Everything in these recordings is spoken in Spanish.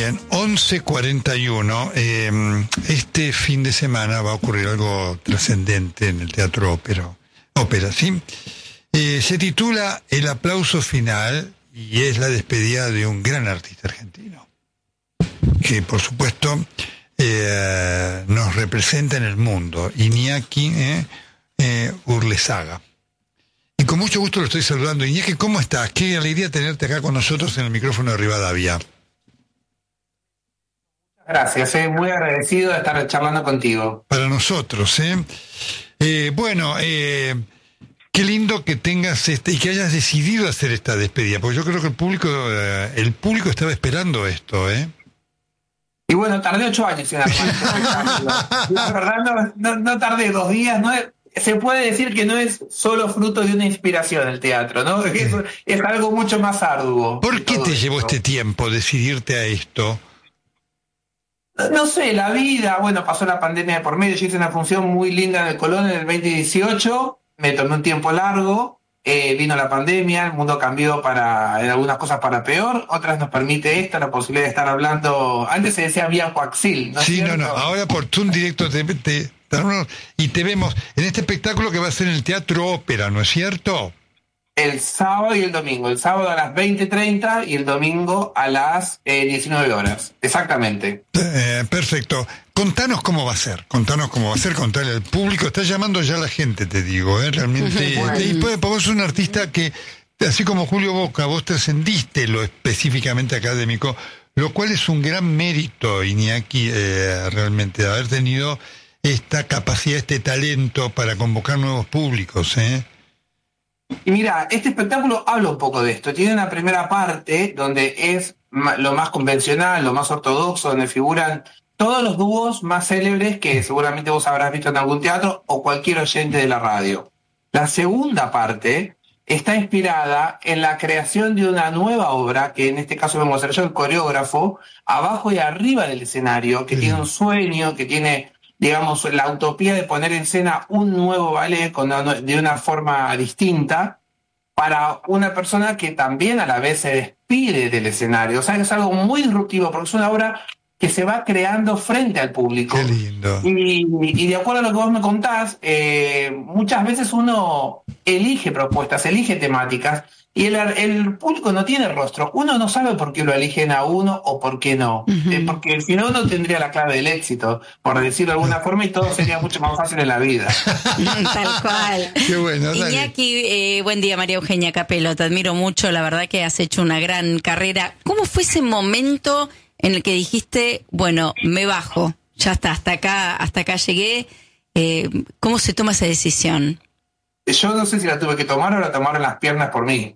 Bien, 11:41. Este fin de semana va a ocurrir algo trascendente en el Teatro Ópera, ¿sí? Se titula El aplauso final y es la despedida de un gran artista argentino, que por supuesto nos representa en el mundo, Iñaki Urlesaga. Y con mucho gusto lo estoy saludando. Iñaki, ¿cómo estás? Qué alegría tenerte acá con nosotros en el micrófono de Rivadavia. Gracias, muy agradecido de estar charlando contigo. Para nosotros, bueno, qué lindo que tengas y que hayas decidido hacer esta despedida, porque yo creo que el público estaba esperando esto, Y bueno, tardé 8 años en armar. La verdad, no tardé 2 días, se puede decir que no es solo fruto de una inspiración el teatro, ¿no? Es algo mucho más arduo. ¿Por qué te llevó este tiempo decidirte a esto? No sé, la vida, bueno, pasó la pandemia de por medio, yo hice una función muy linda en el Colón en el 2018, me tomé un tiempo largo, vino la pandemia, el mundo cambió en algunas cosas para peor, otras nos permite la posibilidad de estar hablando, antes se decía vía coaxil, ¿no? Sí, no, ahora por Zoom directo y te vemos en este espectáculo que va a ser en el Teatro Ópera, ¿no es cierto? El sábado y el domingo. El sábado a las 20:30 y el domingo a las 19 horas. Exactamente. Perfecto. Contanos cómo va a ser, contale al público. Está llamando ya la gente, te digo, realmente. Y vos sos un artista que, así como Julio Boca, vos trascendiste lo específicamente académico, lo cual es un gran mérito, Iñaki, realmente, de haber tenido esta capacidad, este talento para convocar nuevos públicos, Y mira, este espectáculo habla un poco de esto. Tiene una primera parte donde es lo más convencional, lo más ortodoxo, donde figuran todos los dúos más célebres que seguramente vos habrás visto en algún teatro o cualquier oyente de la radio. La segunda parte está inspirada en la creación de una nueva obra, que en este caso vengo a ser yo el coreógrafo, abajo y arriba del escenario, que tiene un sueño, que tiene, digamos, la utopía de poner en escena un nuevo ballet de una forma distinta para una persona que también a la vez se despide del escenario. O sea, es algo muy disruptivo porque es una obra que se va creando frente al público. Qué lindo. Y de acuerdo a lo que vos me contás, muchas veces uno elige propuestas, elige temáticas, y el público no tiene rostro. Uno no sabe por qué lo eligen a uno o por qué no. Porque si no, uno tendría la clave del éxito, por decirlo de alguna forma, y todo sería mucho más fácil en la vida. Tal cual. Qué bueno, dale. Iñaki, buen día, María Eugenia Capelo. Te admiro mucho, la verdad que has hecho una gran carrera. ¿Cómo fue ese momento en el que dijiste, bueno, me bajo, ya está, hasta acá llegué? ¿Cómo se toma esa decisión? Yo no sé si la tuve que tomar o la tomaron las piernas por mí.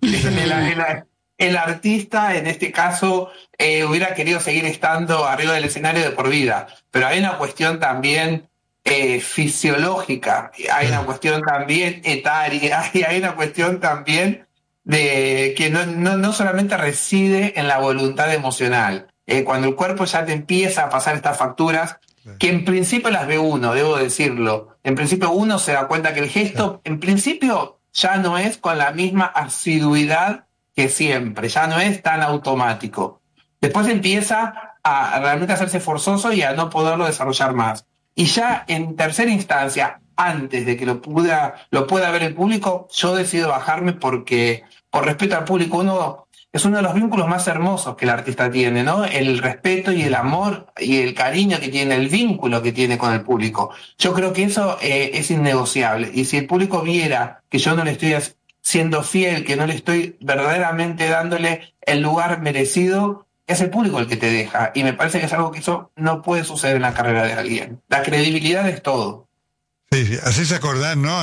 El artista, en este caso, hubiera querido seguir estando arriba del escenario de por vida, pero hay una cuestión también fisiológica, hay una cuestión también etaria, y hay una cuestión también de que no solamente reside en la voluntad emocional. Cuando el cuerpo ya te empieza a pasar estas facturas, que en principio las ve uno, debo decirlo. En principio uno se da cuenta que el gesto, en principio, ya no es con la misma asiduidad que siempre, ya no es tan automático. Después empieza a realmente hacerse forzoso y a no poderlo desarrollar más. Y ya en tercera instancia, antes de que lo pueda ver el público, yo decido bajarme porque, por respeto al público, es uno de los vínculos más hermosos que el artista tiene, ¿no? El respeto y el amor y el cariño que tiene, el vínculo que tiene con el público. Yo creo que eso es innegociable. Y si el público viera que yo no le estoy siendo fiel, que no le estoy verdaderamente dándole el lugar merecido, es el público el que te deja. Y me parece que es algo que eso no puede suceder en la carrera de alguien. La credibilidad es todo. Sí, haces acordar, ¿no?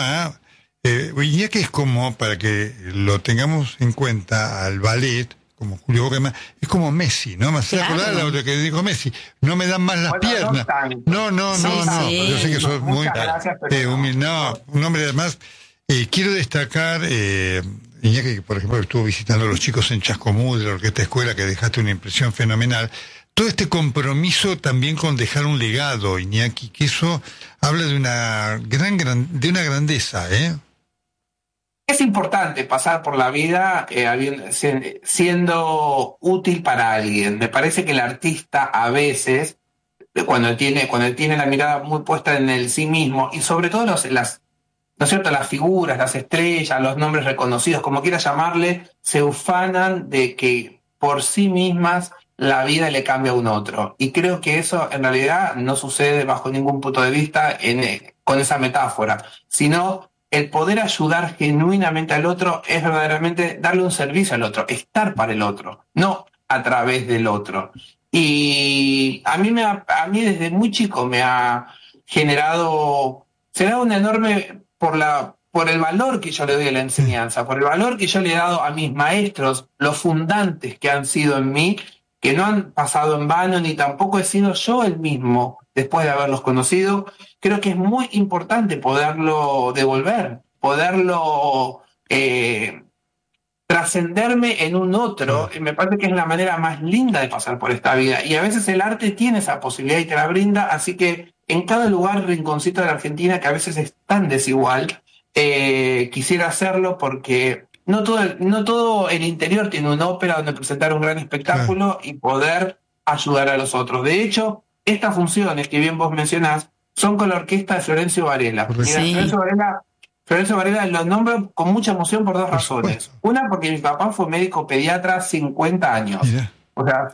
Ya que es como, para que lo tengamos en cuenta, al ballet, como Julio Boca, es como Messi, ¿no? Me hace acordar lo que dijo Messi, no me dan más las piernas. No. Yo sé que sos muy humilde. No, un hombre además, quiero destacar, Iñaki, por ejemplo, estuvo visitando a los chicos en Chascomús, de la Orquesta Escuela, que dejaste una impresión fenomenal. Todo este compromiso también con dejar un legado, Iñaki, que eso habla de una grandeza, es importante pasar por la vida siendo útil para alguien. Me parece que el artista a veces, cuando tiene la mirada muy puesta en el sí mismo, y sobre todo ¿no es cierto?, las figuras, las estrellas, los nombres reconocidos, como quieras llamarle, se ufanan de que por sí mismas la vida le cambia a un otro. Y creo que eso en realidad no sucede bajo ningún punto de vista con esa metáfora, sino el poder ayudar genuinamente al otro es verdaderamente darle un servicio al otro, estar para el otro, no a través del otro. Y a mí desde muy chico me ha generado un enorme por el valor que yo le doy a la enseñanza, por el valor que yo le he dado a mis maestros, los fundantes que han sido en mí, que no han pasado en vano, ni tampoco he sido yo el mismo después de haberlos conocido. Creo que es muy importante poderlo devolver, poderlo trascenderme en un otro. Me parece que es la manera más linda de pasar por esta vida. Y a veces el arte tiene esa posibilidad y te la brinda, así que en cada lugar, rinconcito de la Argentina, que a veces es tan desigual, quisiera hacerlo porque no todo el interior tiene una ópera donde presentar un gran espectáculo y poder ayudar a los otros. De hecho, estas funciones que bien vos mencionás son con la orquesta de Florencio Varela. Sí. Florencio Varela lo nombro con mucha emoción por dos razones. Una, porque mi papá fue médico pediatra 50 años. Mira. O sea,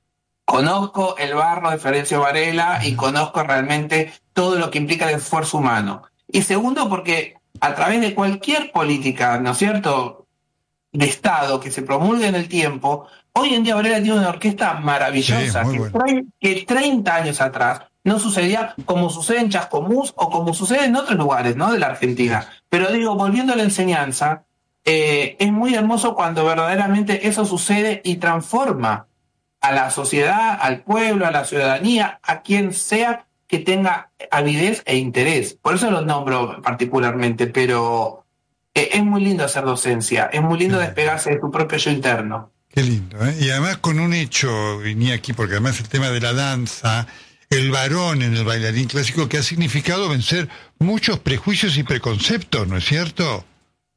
conozco el barro de Florencio Varela y conozco realmente todo lo que implica el esfuerzo humano. Y segundo, porque a través de cualquier política, ¿no es cierto?, de Estado que se promulgue en el tiempo, hoy en día Varela tiene una orquesta maravillosa, que 30 años atrás no sucedía como sucede en Chascomús o como sucede en otros lugares, ¿no?, de la Argentina. Pero digo, volviendo a la enseñanza, es muy hermoso cuando verdaderamente eso sucede y transforma a la sociedad, al pueblo, a la ciudadanía, a quien sea que tenga avidez e interés. Por eso los nombro particularmente, pero es muy lindo hacer docencia, es muy lindo despegarse de tu propio yo interno. Qué lindo, ¿eh? Y además con un hecho, Iñaki, porque además el tema de la danza, el varón en el bailarín clásico, que ha significado vencer muchos prejuicios y preconceptos, ¿no es cierto?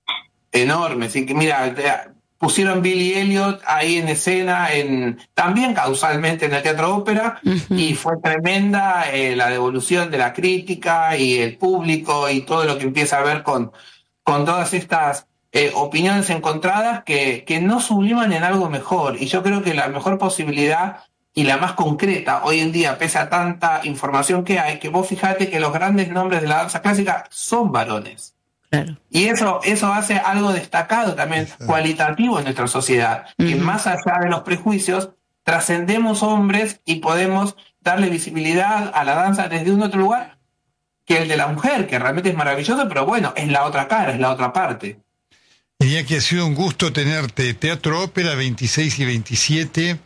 Enorme, sí, que mira, pusieron Billy Elliot ahí en escena, también causalmente en el Teatro Ópera, y fue tremenda la devolución de la crítica y el público y todo lo que empieza a ver con todas estas opiniones encontradas que no subliman en algo mejor. Y yo creo que la mejor posibilidad y la más concreta hoy en día, pese a tanta información que hay, que vos fijate que los grandes nombres de la danza clásica son varones. Claro. Y eso hace algo destacado también, cualitativo en nuestra sociedad, que más allá de los prejuicios, trascendemos hombres y podemos darle visibilidad a la danza desde un otro lugar que el de la mujer, que realmente es maravilloso, pero bueno, es la otra cara, es la otra parte. Iñaki, ha sido un gusto tenerte. Teatro Ópera 26 y 27,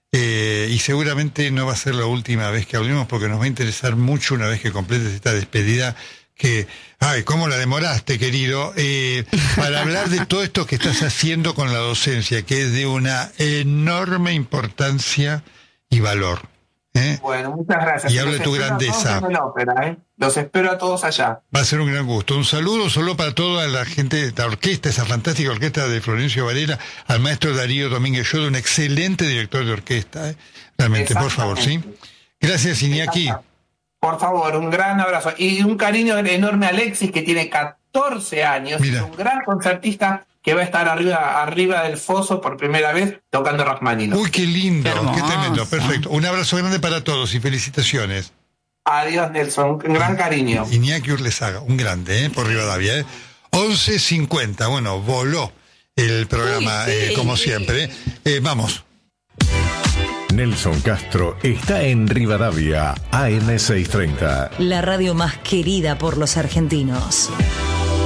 y seguramente no va a ser la última vez que hablemos, porque nos va a interesar mucho una vez que completes esta despedida, que, cómo la demoraste, querido, para hablar de todo esto que estás haciendo con la docencia, que es de una enorme importancia y valor. Bueno, muchas gracias. Y habla de tu grandeza. Los espero a todos allá. Va a ser un gran gusto. Un saludo solo para toda la gente de la orquesta, esa fantástica orquesta de Florencio Varela, al maestro Darío Domínguez Yodo, un excelente director de orquesta. Realmente, por favor, ¿sí? Gracias, Iñaki. Por favor, un gran abrazo. Y un cariño enorme a Alexis, que tiene 14 años. Mira. Es un gran concertista que va a estar arriba del foso por primera vez tocando Rachmaninoff. Uy, qué lindo, qué tremendo, perfecto. Un abrazo grande para todos y felicitaciones. Adiós, Nelson, un gran cariño. Iñaki Urlesaga, un grande, por Rivadavia. 11:50, bueno, voló el programa, como siempre. Vamos. Nelson Castro está en Rivadavia, AM630. La radio más querida por los argentinos.